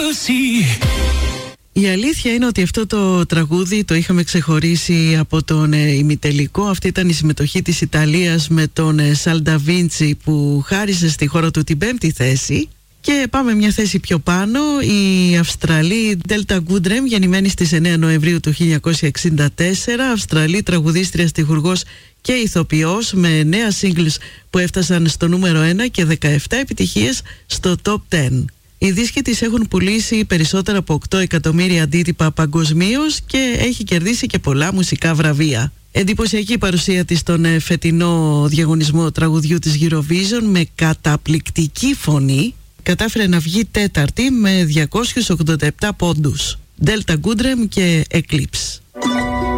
Η αλήθεια είναι ότι αυτό το τραγούδι το είχαμε ξεχωρίσει από τον ημιτελικό. Αυτή ήταν η συμμετοχή της Ιταλίας με τον Σαλνταβίντσι που χάρισε στη χώρα του την 5η θέση. Και πάμε μια θέση πιο πάνω. Η Αυστραλή Delta Goodrem, γεννημένη στις 9 Νοεμβρίου του 1964, Αυστραλή τραγουδίστρια, στιχουργός και ηθοποιός, με 9 singles που έφτασαν στο νούμερο 1 και 17 επιτυχίες στο top 10. Οι δίσκοι της έχουν πουλήσει περισσότερα από 8 εκατομμύρια αντίτυπα παγκοσμίως και έχει κερδίσει και πολλά μουσικά βραβεία. Εντυπωσιακή παρουσία της στον φετινό διαγωνισμό τραγουδιού της Eurovision, με καταπληκτική φωνή. Κατάφερε να βγει τέταρτη με 287 πόντους. Delta Goodrem και Eclipse.